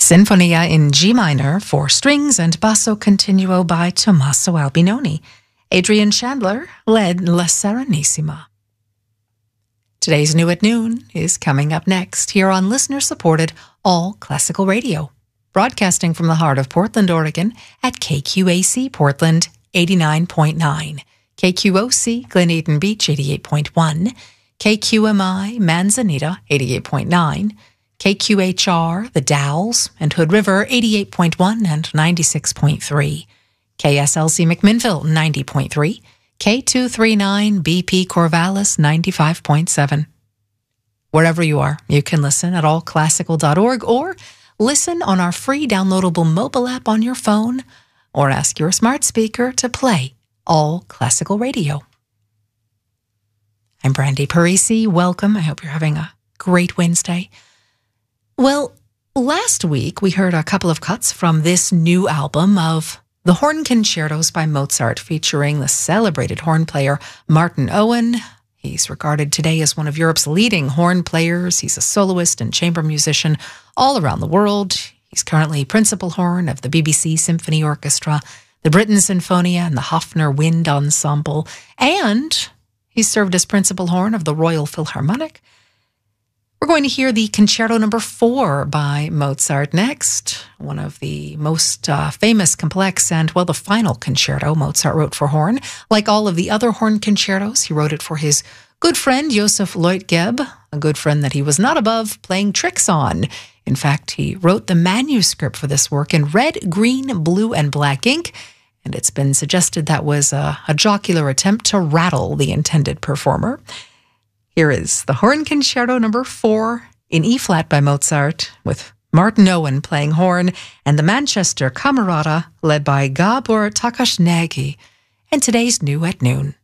Sinfonia in G minor for strings and basso continuo by Tommaso Albinoni. Adrian Chandler led La Serenissima. Today's New at Noon is coming up next here on listener-supported All Classical Radio, broadcasting from the heart of Portland, Oregon at KQAC Portland 89.9, KQOC Glen Eden Beach 88.1, KQMI Manzanita 88.9, KQHR The Dalles and Hood River 88.1 and 96.3, KSLC McMinnville 90.3, K239 BP Corvallis 95.7. Wherever you are, you can listen at allclassical.org or listen on our free downloadable mobile app on your phone or ask your smart speaker to play All Classical Radio. I'm Brandy Parisi. Welcome. I hope you're having a great Wednesday. Well, last week we heard a couple of cuts from this new album of the Horn Concertos by Mozart, featuring the celebrated horn player Martin Owen. He's regarded today as one of Europe's leading horn players. He's a soloist and chamber musician all around the world. He's currently principal horn of the BBC Symphony Orchestra, the Britten Sinfonia, and the Hofner Wind Ensemble, and he served as principal horn of the Royal Philharmonic. We're going to hear the Concerto No. 4 by Mozart next, one of the most famous, complex, and, well, the final concerto Mozart wrote for horn. Like all of the other horn concertos, he wrote it for his good friend Joseph Leutgeb, a good friend that he was not above playing tricks on. In fact, he wrote the manuscript for this work in red, green, blue, and black ink, and it's been suggested that was a jocular attempt to rattle the intended performer. Here is the Horn Concerto No. 4 in E-flat by Mozart, with Martin Owen playing horn, and the Manchester Camerata led by Gabor Takashnagi, and today's New at Noon.